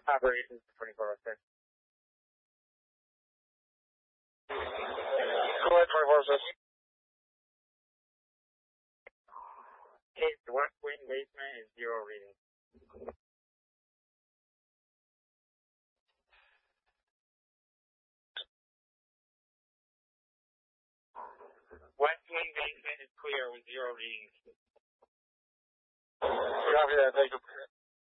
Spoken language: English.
Operations 2406. Go ahead, 2406. Case, the west wing basement is 0 reading. West wing basement is clear with 0 readings. Copy that, thank you.